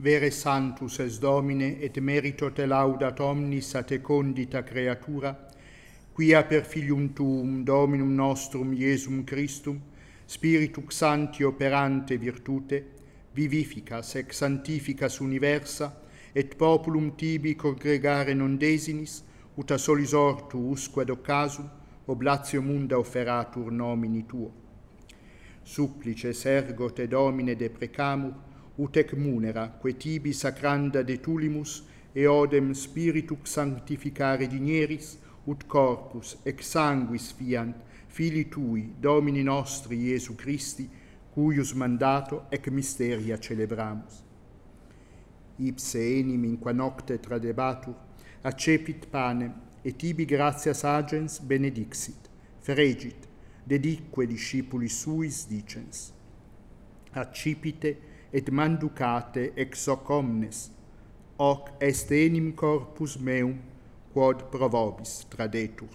Vere sanctus es Domine, et merito te laudat omnis a te condita creatura, quia per filium tuum, Dominum nostrum Iesum Christum, Spiritus Sancti operante virtute, vivificas ex sanctificas universa, et populum tibi congregare non desinis, ut a solis ortu usque ad occasum, oblatio munda offeratur nomini tuo. Supplices ergo te Domine deprecamur, ut ec munera, que tibi sacranda de tulimus, eodem Spiritus sanctificare digneris, ut corpus ex sanguis fiant, Filii tui, Domini nostri Iesu Christi, cuius mandato ec mysteria celebramus. Ipse enim in qua nocte tradebatur, accepit panem, et ibi gratias agens benedixit, fregit, dedique discipulis suis dicens. Accipite et manducate ex hoc omnes, hoc est enim corpus meum, quod pro vobis tradetur.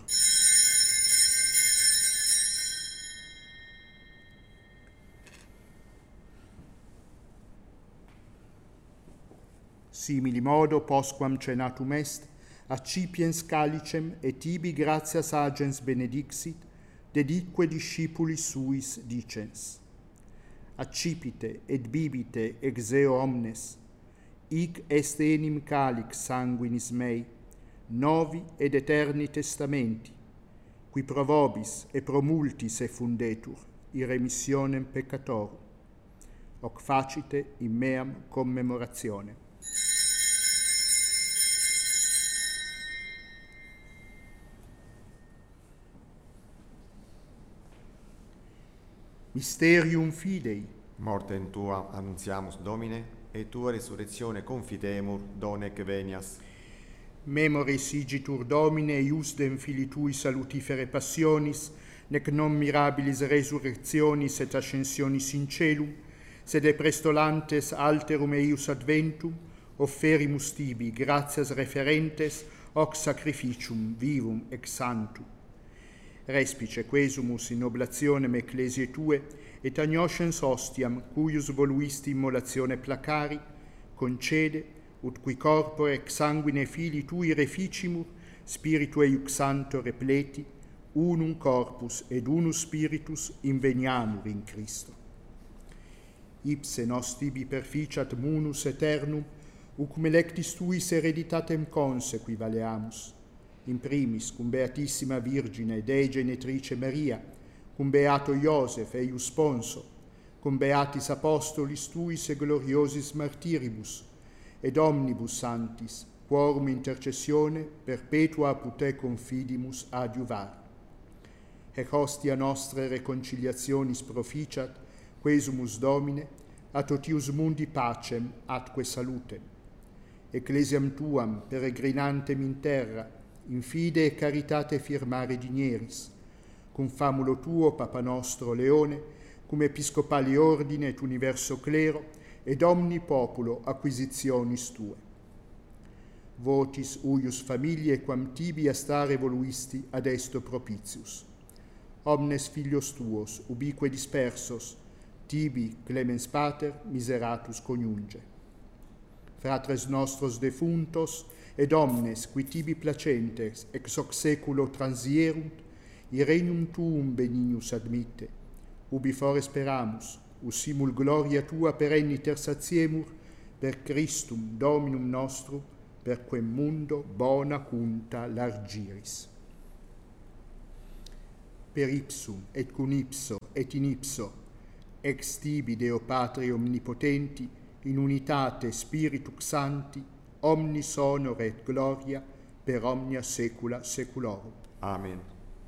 Simili modo, postquam cenatum est, accipiens calicem et ibi gratias agens benedixit, dedique discipulis suis dicens. Accipite et bibite ex eo omnes, hic est enim calix sanguinis mei, novi ed eterni testamenti, qui pro vobis e pro multis effundetur, irremissionem peccatorum. Hoc facite in meam commemorationem. Mysterium Fidei. Mortem tua annunziamus, Domine, et tua resurrectione confidemur, donec venias. Memoris igitur Domine iusdem Filii tui salutifere passionis, nec non mirabilis resurrectionis et ascensionis in celum, sed e prestolantes alterum eius adventum, offerimus tibi gratias referentes hoc sacrificium vivum ex santum. Respice quesumus in oblationem ecclesiae tue, et agnoscens ostiam, cuius voluisti immolatione placari, concede, ut qui corpore ex sanguine Filii tui reficimur, Spiritu eius Sancto repleti, unum corpus ed unus spiritus inveniamur in Christo. Ipse nos tibi perficiat munus eternum, ucum electis tuis hereditatem consequi valeamus, in primis cum Beatissima Virgine Dei Genetrice Maria, cum Beato Iosef eius sponso, cum Beatis Apostolis tuis e gloriosis martiribus, ed omnibus sanctis, quorum intercessione perpetua apud te confidimus adiuvar. Ec hostia nostre reconciliationis proficiat, quesumus Domine, a totius mundi pacem atque salutem. Ecclesiam tuam peregrinantem in terra, in fide e caritate firmare digneris, cum famulo tuo, Papa nostro Leone, cum episcopali ordine et universo clero, ed omni populo acquisitionis tue. Votis uius familiae quam tibi a stare voluisti ad esto propitius. Omnes filios tuos, ubique dispersos, tibi, clemens pater, miseratus coniunge. Fratres nostros defuntos, ed omnes qui tibi placentes ex hoc seculo transierunt, regnum tuum benignus admitte, ubi fore speramus, simul gloria tua perenniter satiemur, per Christum Dominum nostrum, per quem mundo bona cunta largiris. Per ipsum et cum ipso et in ipso, ex tibi Deo Patri omnipotenti, in unitate Spiritus Sancti, omnis honor et gloria per omnia saecula saeculorum. Amen.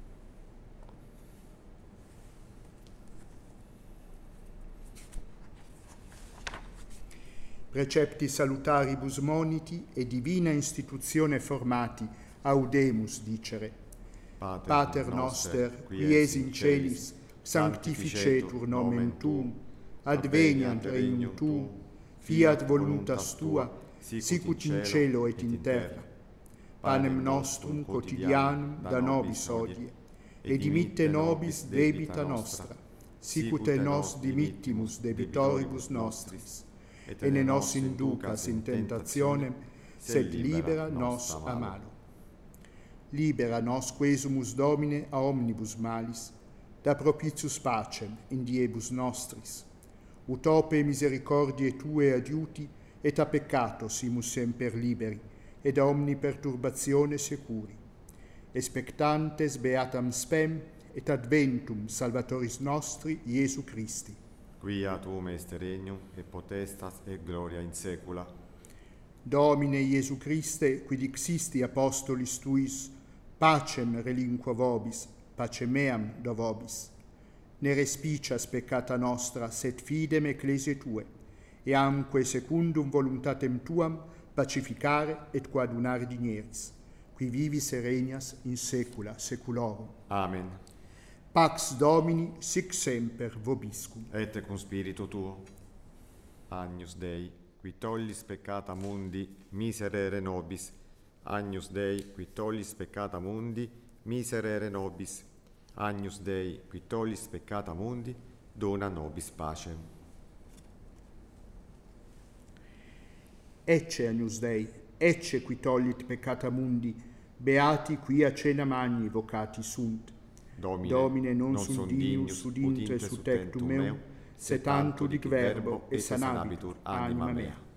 Precepti salutaribus moniti e divina institutione formati, audemus dicere. Pater noster, qui es in celis, sanctificetur nomen tuum, adveniat regnum tuum, fiat voluntas tua, sicut in cielo et in terra. Panem nostrum quotidianum da nobis hodie, et dimitte nobis debita nostra, sicut et nos dimittimus debitoribus nostris, e ne nos inducas in tentationem, sed libera nos a malo. Libera nos quesumus Domine a omnibus malis, da propitius pacem in diebus nostris. Utope misericordiae Tue adiuti, et a peccato simus semper liberi, et a omni perturbatione securi. Expectantes beatam spem, et adventum Salvatoris nostri, Iesu Christi. Quia Tuum est regnum, et potestas, et gloria in saecula. Domine Iesu Christe, qui dixisti apostolis Tuis, pacem relinqua vobis, pacem meam do vobis. Ne respicias peccata nostra, sed fidem ecclesiae Tue, e amque secundum voluntatem Tuam pacificare et coadunare digneris, qui vivis e regnas in saecula saeculorum. Amen. Pax Domini sic semper vobiscum. Et cum spiritu tuo. Agnus Dei, qui tollis peccata mundi, miserere nobis. Agnus Dei, qui tollis peccata mundi, miserere nobis. Agnus Dei, qui tollis peccata mundi, dona nobis pacem. Ecce Agnus Dei, ecce qui tollit peccata mundi, beati qui a cena magni vocati sunt. Domine non sunt dignus ud intre su tectum meum, sed tanto dic verbo, et sanabitur anima mea.